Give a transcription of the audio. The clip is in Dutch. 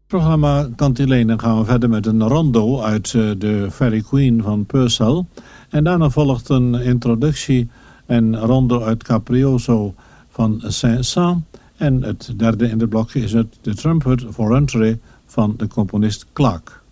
Programma Kantilenen gaan we verder met een rondo uit de Fairy Queen van Purcell. En daarna volgt een introductie en rondo uit Caprioso van Saint-Saëns. En het derde in het blokje is het de Trumpet for Entree van de componist Clark.